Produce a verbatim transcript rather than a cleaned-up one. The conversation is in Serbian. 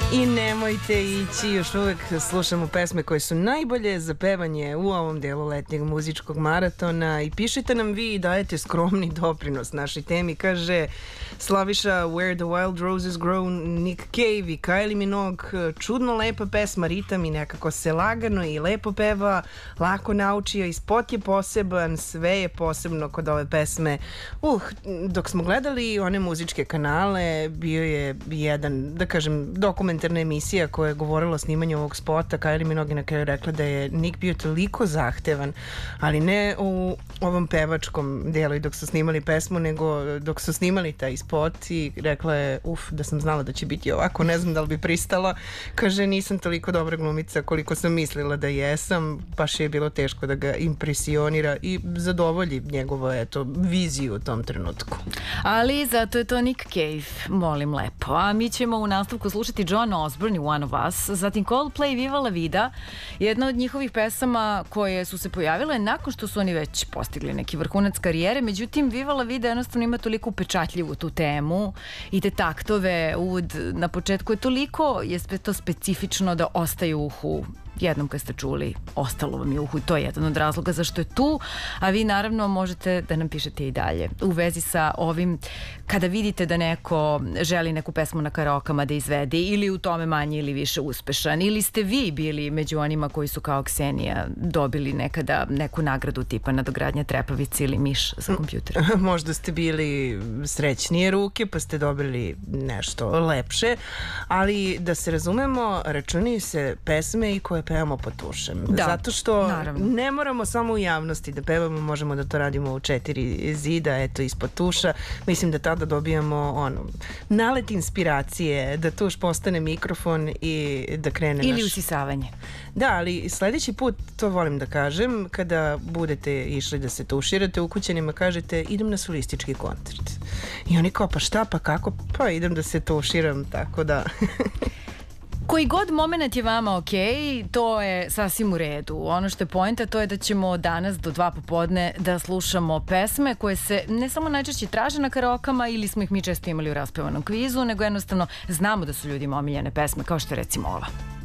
I nemojte ići, još uvek slušamo pesme koje su najbolje za pevanje u ovom delu letnjeg muzičkog maratona i pišite nam vi i dajete skromni doprinos našoj temi. Kaže Slaviša Where the Wild Roses Grow, Nick Cave i Kylie Minogue, čudno lepa pesma, ritam i nekako se lagano i lepo peva, lako naučio i spot je poseban, sve je posebno kod ove pesme. Uh, dok smo gledali one muzičke kanale, bio je jedan, da kažem, dokument interna emisija koja je govorila o snimanju ovog spota. Kylie Minogue na kraju rekla da je Nick bio toliko zahtevan, ali ne u ovom pevačkom delu i dok su snimali pesmu, nego dok su snimali taj spot, i rekla je, uf, da sam znala da će biti ovako, ne znam da li bi pristala. Kaže, nisam toliko dobra glumica koliko sam mislila da jesam, baš je bilo teško da ga impresionira i zadovolji njegovo, eto, viziju u tom trenutku. Ali zato je to Nick Cave, molim lepo. A mi ćemo u nastavku slušati John Osborne i One of Us, zatim Coldplay, Viva la Vida, jedna od njihovih pesama koje su se pojavile nakon što su oni već postigli neki vrhunac karijere. Međutim, Viva la Vida jednostavno ima toliko upečatljivu tu temu i te taktove, ud na početku je toliko, je to specifično da ostaje u uhu. Jednom kad ste čuli, ostalo vam je u uhu. To je jedan od razloga zašto je tu, a vi naravno možete da nam pišete i dalje u vezi sa ovim, kada vidite da neko želi neku pesmu na karaokama da izvede ili u tome manje ili više uspešan, ili ste vi bili među onima koji su kao Ksenija dobili nekada neku nagradu tipa nadogradnja trepavice ili miš za kompjuter. Možda ste bili srećnije ruke pa ste dobili nešto lepše, ali da se razumemo, računaju se pesme i koje pevamo pod tušem. Da, zato što naravno ne moramo samo u javnosti da pevamo, možemo da to radimo u četiri zida, eto, ispod tuša. Mislim da tada dobijamo ono, nalet inspiracije, da tuš postane mikrofon i da krene ili naš... usisavanje. Da, ali sledeći put, to volim da kažem, kada budete išli da se tuširate, ukućenima kažete idem na solistički koncert. I oni kao, pa šta, pa kako? Pa idem da se tuširam, tako da... Koji god moment je vama ok, to je sasvim u redu. Ono što je poenta, to je da ćemo danas do dva popodne da slušamo pesme koje se ne samo najčešće traže na karaokama ili smo ih mi često imali u raspevanom kvizu, nego jednostavno znamo da su ljudima omiljene pesme, kao što je recimo ova.